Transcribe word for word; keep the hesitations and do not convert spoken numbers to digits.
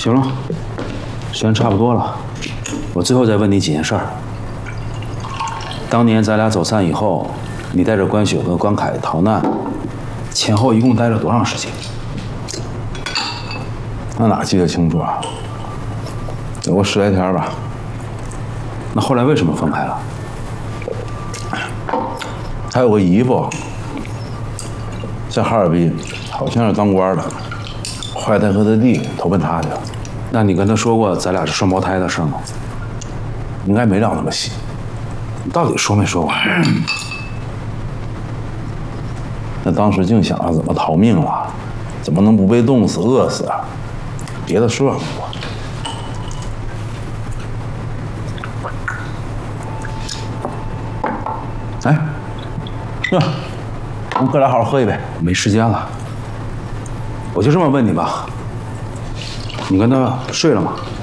行了，时间差不多了，我最后再问你几件事儿。当年咱俩走散以后，你带着关雪和关凯逃难，前后一共待了多长时间？ 那哪记得清楚啊？有个十来天吧。 那后来为什么分开了？ 他有个姨夫，在哈尔滨，好像是当官的，后来他和他弟投奔他去了。 那你跟他说过咱俩是双胞胎的事吗？ 应该没聊那么细。 你到底说没说完？ 那当时净想着怎么逃命了，怎么能不被冻死、饿死啊？别的说不多。哎，哥，我们哥俩好好喝一杯。 没时间了，我就这么问你吧，你跟他睡了吗？